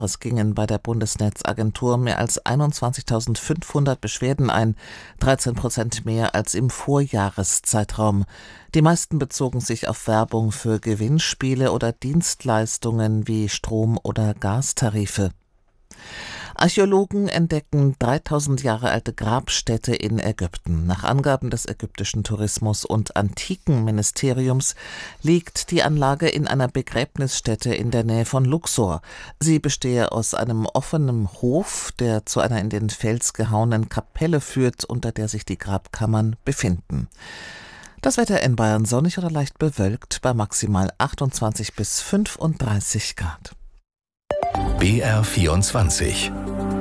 Es gingen bei der Bundesnetzagentur mehr als 21.500 Beschwerden ein, 13% mehr als im Vorjahreszeitraum. Die meisten bezogen sich auf Werbung für Gewinnspiele oder Dienstleistungen wie Strom- oder Gastarife. Archäologen entdecken 3000 Jahre alte Grabstätte in Ägypten. Nach Angaben des ägyptischen Tourismus- und Antikenministeriums liegt die Anlage in einer Begräbnisstätte in der Nähe von Luxor. Sie bestehe aus einem offenen Hof, der zu einer in den Fels gehauenen Kapelle führt, unter der sich die Grabkammern befinden. Das Wetter in Bayern sonnig oder leicht bewölkt bei maximal 28 bis 35 Grad. BR24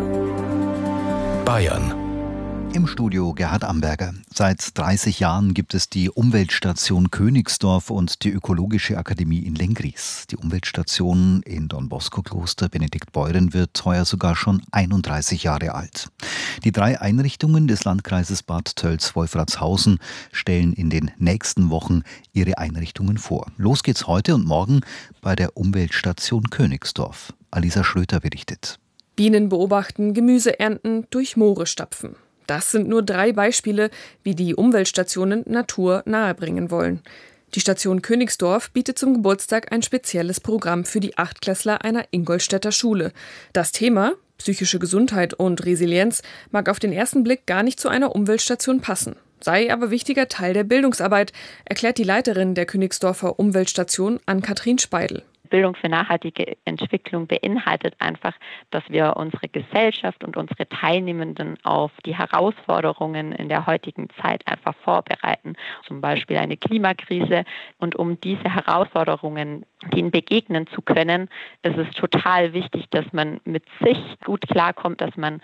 Bayern. Im Studio Gerhard Amberger. Seit 30 Jahren gibt es die Umweltstation Königsdorf und die Ökologische Akademie in Lenggries. Die Umweltstation in Don-Bosco-Kloster Benediktbeuern wird heuer sogar schon 31 Jahre alt. Die 3 Einrichtungen des Landkreises Bad Tölz-Wolfratshausen stellen in den nächsten Wochen ihre Einrichtungen vor. Los geht's heute und morgen bei der Umweltstation Königsdorf. Alisa Schröter berichtet. Bienen beobachten, Gemüse ernten, durch Moore stapfen. Das sind nur 3 Beispiele, wie die Umweltstationen Natur nahebringen wollen. Die Station Königsdorf bietet zum Geburtstag ein spezielles Programm für die Achtklässler einer Ingolstädter Schule. Das Thema, psychische Gesundheit und Resilienz, mag auf den ersten Blick gar nicht zu einer Umweltstation passen, sei aber wichtiger Teil der Bildungsarbeit, erklärt die Leiterin der Königsdorfer Umweltstation Ann-Kathrin Speidel. Bildung für nachhaltige Entwicklung beinhaltet einfach, dass wir unsere Gesellschaft und unsere Teilnehmenden auf die Herausforderungen in der heutigen Zeit einfach vorbereiten. Zum Beispiel eine Klimakrise. Und um diese Herausforderungen denen begegnen zu können, ist es total wichtig, dass man mit sich gut klarkommt, dass man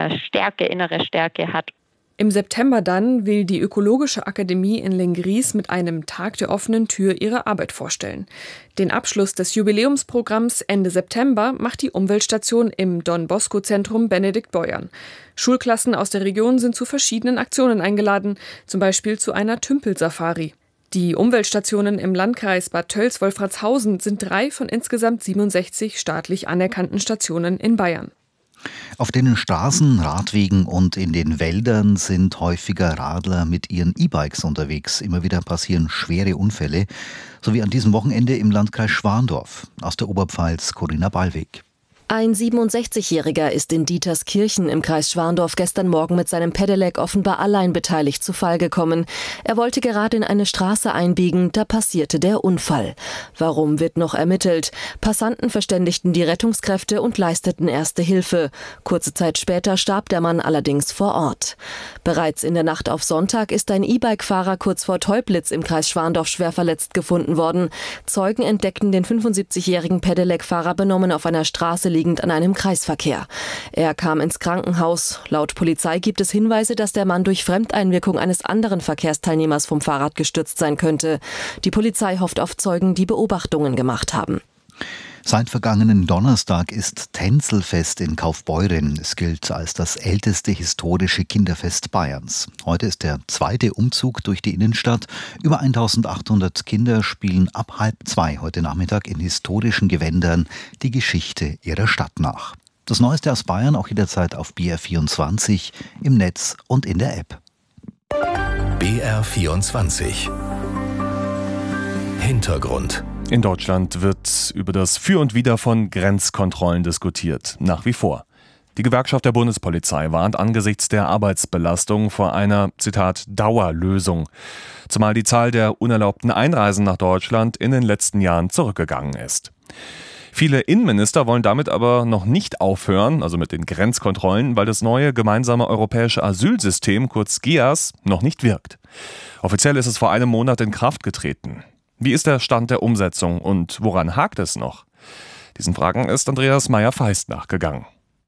innere Stärke hat. Im September dann will die Ökologische Akademie in Lenggries mit einem Tag der offenen Tür ihre Arbeit vorstellen. Den Abschluss des Jubiläumsprogramms Ende September macht die Umweltstation im Don-Bosco-Zentrum Benediktbeuern. Schulklassen aus der Region sind zu verschiedenen Aktionen eingeladen, zum Beispiel zu einer Tümpelsafari. Die Umweltstationen im Landkreis Bad Tölz-Wolfratshausen sind 3 von insgesamt 67 staatlich anerkannten Stationen in Bayern. Auf den Straßen, Radwegen und in den Wäldern sind häufiger Radler mit ihren E-Bikes unterwegs. Immer wieder passieren schwere Unfälle, so wie an diesem Wochenende im Landkreis Schwandorf. Aus der Oberpfalz Corinna Ballweg. Ein 67-Jähriger ist in Dieterskirchen im Kreis Schwandorf gestern Morgen mit seinem Pedelec offenbar allein beteiligt zu Fall gekommen. Er wollte gerade in eine Straße einbiegen, da passierte der Unfall. Warum, wird noch ermittelt. Passanten verständigten die Rettungskräfte und leisteten erste Hilfe. Kurze Zeit später starb der Mann allerdings vor Ort. Bereits in der Nacht auf Sonntag ist ein E-Bike-Fahrer kurz vor Teublitz im Kreis Schwandorf schwer verletzt gefunden worden. Zeugen entdeckten den 75-jährigen Pedelec-Fahrer benommen auf einer Straße liegend an einem Kreisverkehr. Er kam ins Krankenhaus. Laut Polizei gibt es Hinweise, dass der Mann durch Fremdeinwirkung eines anderen Verkehrsteilnehmers vom Fahrrad gestürzt sein könnte. Die Polizei hofft auf Zeugen, die Beobachtungen gemacht haben. Seit vergangenen Donnerstag ist Tänzelfest in Kaufbeuren. Es gilt als das älteste historische Kinderfest Bayerns. Heute ist der 2. Umzug durch die Innenstadt. Über 1800 Kinder spielen ab 1:30 heute Nachmittag in historischen Gewändern die Geschichte ihrer Stadt nach. Das Neueste aus Bayern auch jederzeit auf BR24, im Netz und in der App. BR24 Hintergrund. In Deutschland wird über das Für und Wider von Grenzkontrollen diskutiert, nach wie vor. Die Gewerkschaft der Bundespolizei warnt angesichts der Arbeitsbelastung vor einer, Zitat, Dauerlösung, zumal die Zahl der unerlaubten Einreisen nach Deutschland in den letzten Jahren zurückgegangen ist. Viele Innenminister wollen damit aber noch nicht aufhören, also mit den Grenzkontrollen, weil das neue gemeinsame europäische Asylsystem, kurz GEAS, noch nicht wirkt. Offiziell ist es vor einem Monat in Kraft getreten. Wie ist der Stand der Umsetzung und woran hakt es noch? Diesen Fragen ist Andreas Meyer-Feist nachgegangen.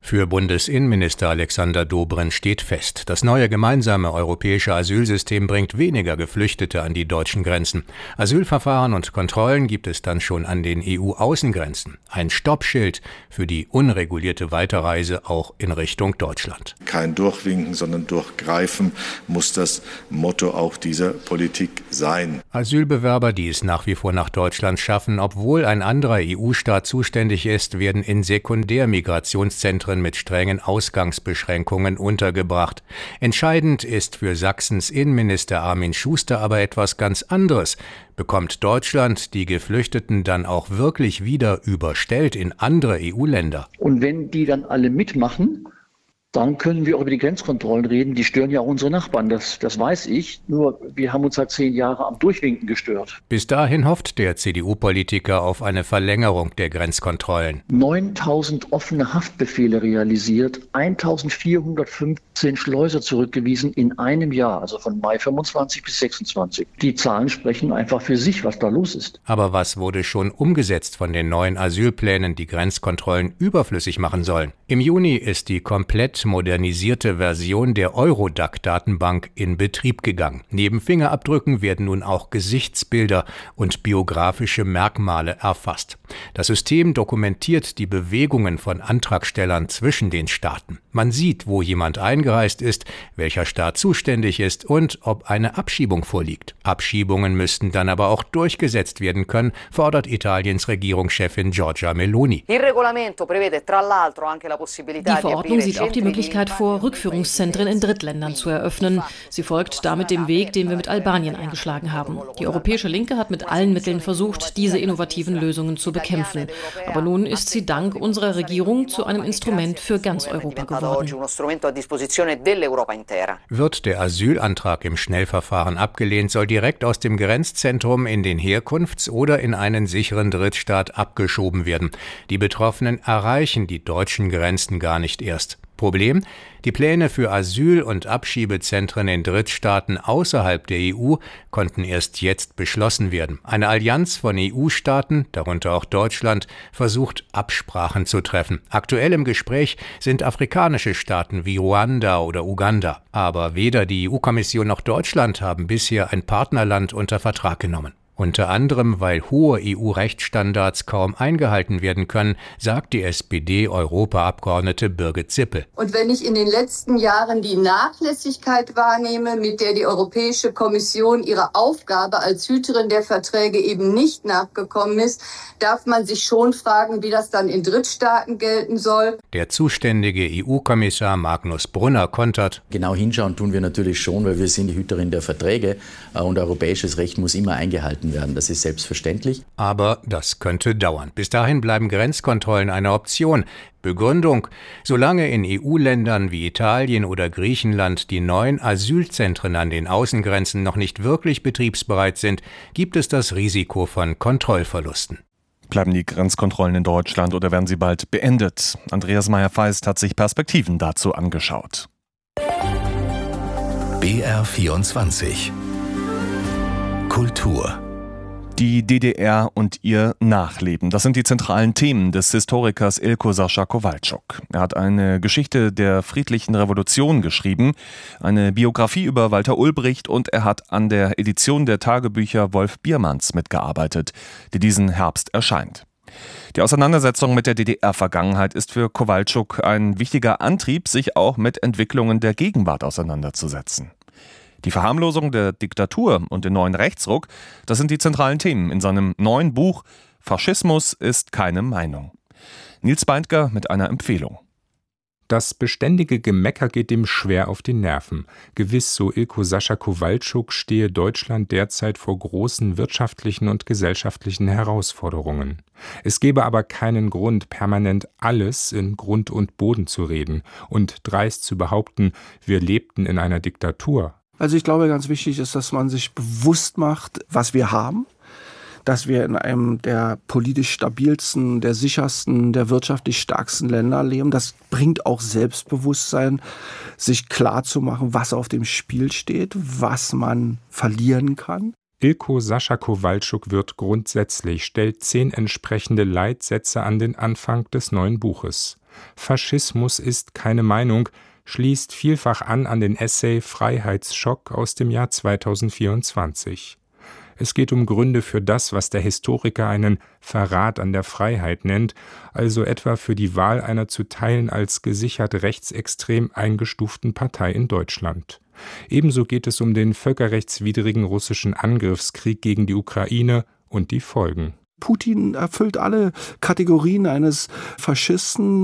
Für Bundesinnenminister Alexander Dobrindt steht fest, das neue gemeinsame europäische Asylsystem bringt weniger Geflüchtete an die deutschen Grenzen. Asylverfahren und Kontrollen gibt es dann schon an den EU-Außengrenzen. Ein Stoppschild für die unregulierte Weiterreise auch in Richtung Deutschland. Kein Durchwinken, sondern Durchgreifen muss das Motto auch dieser Politik sein. Asylbewerber, die es nach wie vor nach Deutschland schaffen, obwohl ein anderer EU-Staat zuständig ist, werden in Sekundärmigrationszentren mit strengen Ausgangsbeschränkungen untergebracht. Entscheidend ist für Sachsens Innenminister Armin Schuster aber etwas ganz anderes. Bekommt Deutschland die Geflüchteten dann auch wirklich wieder überstellt in andere EU-Länder? Und wenn die dann alle mitmachen, dann können wir auch über die Grenzkontrollen reden. Die stören ja auch unsere Nachbarn, das weiß ich. Nur wir haben uns seit 10 Jahren am Durchwinken gestört. Bis dahin hofft der CDU-Politiker auf eine Verlängerung der Grenzkontrollen. 9.000 offene Haftbefehle realisiert, 1.415 Schleuser zurückgewiesen in einem Jahr, also von Mai 25 bis 26. Die Zahlen sprechen einfach für sich, was da los ist. Aber was wurde schon umgesetzt von den neuen Asylplänen, die Grenzkontrollen überflüssig machen sollen? Im Juni ist die komplett modernisierte Version der Eurodac-Datenbank in Betrieb gegangen. Neben Fingerabdrücken werden nun auch Gesichtsbilder und biografische Merkmale erfasst. Das System dokumentiert die Bewegungen von Antragstellern zwischen den Staaten. Man sieht, wo jemand eingereist ist, welcher Staat zuständig ist und ob eine Abschiebung vorliegt. Abschiebungen müssten dann aber auch durchgesetzt werden können, fordert Italiens Regierungschefin Giorgia Meloni. Die Verordnung sieht auch die Möglichkeit vor, Rückführungszentren in Drittländern zu eröffnen. Sie folgt damit dem Weg, den wir mit Albanien eingeschlagen haben. Die europäische Linke hat mit allen Mitteln versucht, diese innovativen Lösungen zu bekämpfen. Aber nun ist sie dank unserer Regierung zu einem Instrument für ganz Europa geworden. Wird der Asylantrag im Schnellverfahren abgelehnt, soll direkt aus dem Grenzzentrum in den Herkunfts- oder in einen sicheren Drittstaat abgeschoben werden. Die Betroffenen erreichen die deutschen Grenzen gar nicht erst. Problem? Die Pläne für Asyl- und Abschiebezentren in Drittstaaten außerhalb der EU konnten erst jetzt beschlossen werden. Eine Allianz von EU-Staaten, darunter auch Deutschland, versucht, Absprachen zu treffen. Aktuell im Gespräch sind afrikanische Staaten wie Ruanda oder Uganda. Aber weder die EU-Kommission noch Deutschland haben bisher ein Partnerland unter Vertrag genommen. Unter anderem, weil hohe EU-Rechtsstandards kaum eingehalten werden können, sagt die SPD-Europaabgeordnete Birgit Sippel. Und wenn ich in den letzten Jahren die Nachlässigkeit wahrnehme, mit der die Europäische Kommission ihrer Aufgabe als Hüterin der Verträge eben nicht nachgekommen ist, darf man sich schon fragen, wie das dann in Drittstaaten gelten soll. Der zuständige EU-Kommissar Magnus Brunner kontert: Genau hinschauen tun wir natürlich schon, weil wir sind die Hüterin der Verträge und europäisches Recht muss immer eingehalten werden. Das ist selbstverständlich. Aber das könnte dauern. Bis dahin bleiben Grenzkontrollen eine Option. Begründung: Solange in EU-Ländern wie Italien oder Griechenland die neuen Asylzentren an den Außengrenzen noch nicht wirklich betriebsbereit sind, gibt es das Risiko von Kontrollverlusten. Bleiben die Grenzkontrollen in Deutschland oder werden sie bald beendet? Andreas Meyer-Feist hat sich Perspektiven dazu angeschaut. BR24 Kultur. Die DDR und ihr Nachleben. Das sind die zentralen Themen des Historikers Ilko Sascha Kowalczuk. Er hat eine Geschichte der friedlichen Revolution geschrieben, eine Biografie über Walter Ulbricht und er hat an der Edition der Tagebücher Wolf Biermanns mitgearbeitet, die diesen Herbst erscheint. Die Auseinandersetzung mit der DDR-Vergangenheit ist für Kowalczuk ein wichtiger Antrieb, sich auch mit Entwicklungen der Gegenwart auseinanderzusetzen. Die Verharmlosung der Diktatur und den neuen Rechtsruck, das sind die zentralen Themen in seinem neuen Buch Faschismus ist keine Meinung. Nils Beindker mit einer Empfehlung. Das beständige Gemecker geht dem schwer auf die Nerven. Gewiss, so Ilko Sascha Kowalczuk, stehe Deutschland derzeit vor großen wirtschaftlichen und gesellschaftlichen Herausforderungen. Es gebe aber keinen Grund, permanent alles in Grund und Boden zu reden und dreist zu behaupten, wir lebten in einer Diktatur. Also ich glaube, ganz wichtig ist, dass man sich bewusst macht, was wir haben, dass wir in einem der politisch stabilsten, der sichersten, der wirtschaftlich stärksten Länder leben. Das bringt auch Selbstbewusstsein, sich klarzumachen, was auf dem Spiel steht, was man verlieren kann. Ilko Sascha Kowalczuk stellt 10 entsprechende Leitsätze an den Anfang des neuen Buches. Faschismus ist keine Meinung schließt vielfach an den Essay Freiheitsschock aus dem Jahr 2024. Es geht um Gründe für das, was der Historiker einen Verrat an der Freiheit nennt, also etwa für die Wahl einer zu Teilen als gesichert rechtsextrem eingestuften Partei in Deutschland. Ebenso geht es um den völkerrechtswidrigen russischen Angriffskrieg gegen die Ukraine und die Folgen. Putin erfüllt alle Kategorien eines Faschisten.